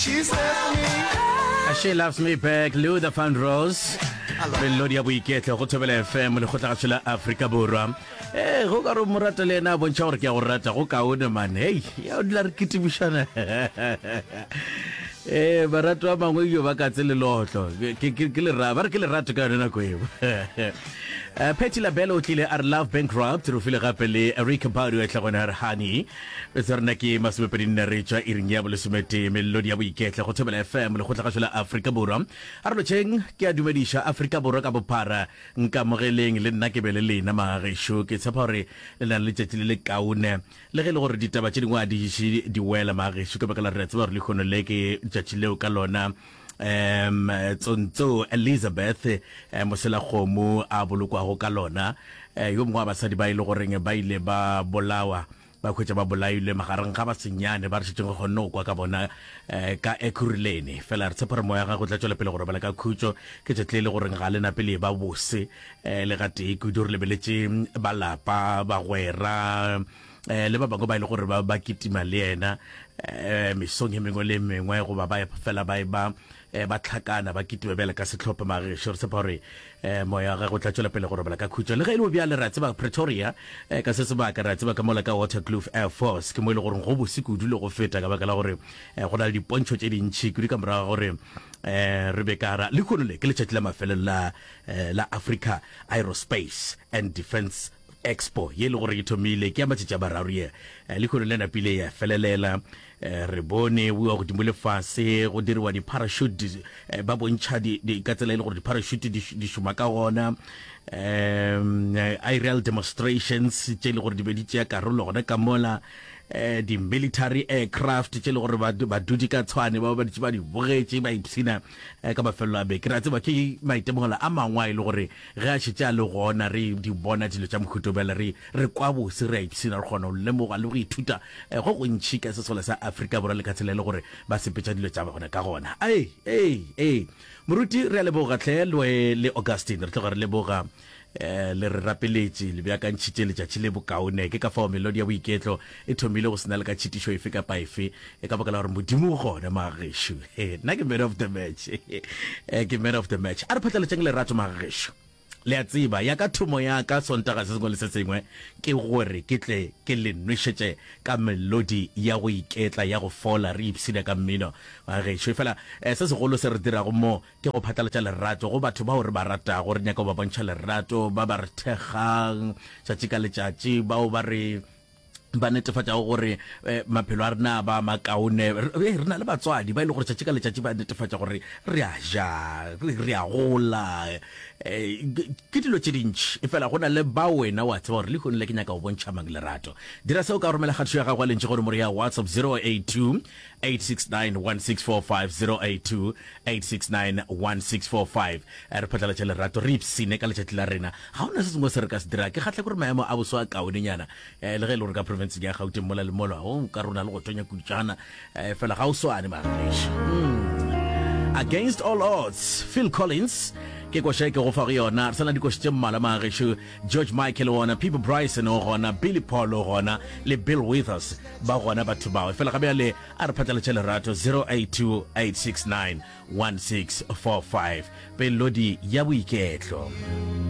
She says to me, She loves me back, Luther Vandross. Melodi ya boiketlo go Thobela FM le go tla ga Africa Borwa. Go ka re morata le na bontsha gore ke a go rata go kaone man. Hey, ya o dila re kitibishana. Barato ba mangwe yo ba ka tsele lotlo. Ke le ra, ba re ke le rato ka yona go eo. Petty Labello tlile a Love Bankrupt re file gape le Eric Badu e tlagona re hani be tsarna ke masomepedi nna re tswa iring ya bolesomete melodi ya boiketlo go Thobela FM le go tla ga Africa Borwa a re tsheng ke a dumedisha Africa Borwa ka bophara nka mogeleng le nna ke be le lena magesho ke tshepa gore le nna le tsetile le kaone le ge le gore ditaba tse dingwe a di wela magesho ke ba ka la re tseba re le khono le ke tsetile ka lona Tsonto Elizabeth mosela khomo a bolokwa go ka lona yo mongwe ba basadi ba ile go reng ba ile ba bolawa ba khwetsa ba bolaile magareng ga ba senyane ba re setseng go nno kwa ka bona ka Ekurhuleni fela re tsepare moya ga go tla tswela pele gore ba le ka khutso ke tsetlele gore ga le na pele ba bose le ga te go dire lebeletse ba lapa ba gwera le ba bangwe ba ile gore ba kitima le ena mesong e mengwe le mengwe go ba fela ba tlhakana ba kitibela ka setlhopha magesho re tsepa gore moya ga go tla tswela pele gore ba ka khutso le ga ile bya le ra tseba Pretoria ka se ba ka ra tseba ka mola ka Waterkloof Air Force ke mo ile gore go bosiku dule go feta ka baka la gore go na le dipontsho tse dintsi ke di ka mora gore re be ka ra le khono le ke le tšatši la mafelo la Africa Aerospace and Defence Expo ye le gore ke thomile ke a matšatši a bararo ye le khono le napile ya felelela re bone go dimole fase go diriwa di parachute ba bontšha di ka tsela ile gore di parachute di šoma ka gona aerial demonstrations tše le gore di be di tšea karolo gona ka mola di military aircraft tše le gore ba dudi ka tshwane ba di bogetše ba ipsina ka mafelo a beke ra tseba ke maitemogelo a mangwe a ile gore ge a šetše a le gona re di bona dilo tša mokhutobela re kwa bose re a ipsina re kgona go lemoga le go ithuta go go ntšhi ka sesole sa Africa Borwa le ka tsela le gore ba sepetša dilo tša bona ka gona moruti re a leboga tlhe le Augustine re tlo re leboga le re rapeletše le beakantšhitše letšatši le bokaone ke ka fao melodi ya boiketlo e thomile go sena le ka tšhitišo efe kapa efe ka baka la gore modimo gona magesho nna ke man of the match ke man of the match a re phatlaletšeng lerato magesho le a tseba ya ka thumo ya ka Sontaga se sengwe le se sengwe ke gore ke tle ke le nwešetše ka melodi ya go iketla ya go fola re ipsina ka mmino magesho fela se segolo se re dirago mo ke go phatlaletša lerato go batho bao re ba ratago re nyaka go ba bontšha lerato ba ba re thegang tšatši ka letšatši bao ba re ba netefatša gore maphelo a rena ba makaone re na le batswadi ba ile gore tšatši ka letšatši ba netefatša gore re a ja re a gola ke dilo tše dintši e fela go na le ba wena wa tseba gore le kgone le ke nyaka go bontšha mang lerato dira seo ka romela kgatho ya gago a lentše gore more ya WhatsApp 082 869 1645 082 869 1645 re phatlaletša lerato re ipsine ka letšatši la rena ga ona se sengwe se re ka se dira ke kgatlha gore maemo a boso a kaonenyana le ge e le gore ka province ya Gauteng mola le mola o ka rona le go tonya kutšana fela ga o swane magesho Against all odds Phil Collins ke kwa shake go fa go yona sana di go tše mmala magesho George Michael wona People Bryson o gona Billy Paul o gona le Bill Withers ba gona batho bao fela gabe le a re phatlaletša lerato 082 869 1645 pelodi ya boiketlo